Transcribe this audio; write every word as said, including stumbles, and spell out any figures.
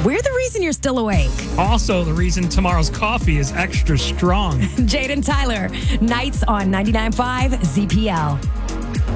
We're the reason you're still awake. Also, the reason tomorrow's coffee is extra strong. Jade and Tyler, nights on ninety-nine point five Z P L.